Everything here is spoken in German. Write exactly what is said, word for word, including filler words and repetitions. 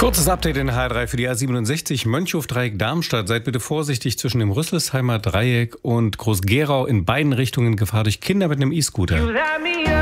Kurzes Update in H drei für die A siebenundsechzig Mönchhof-Dreieck Darmstadt. Seid bitte vorsichtig zwischen dem Rüsselsheimer Dreieck und Groß-Gerau in beiden Richtungen. Gefahr durch Kinder mit einem E-Scooter.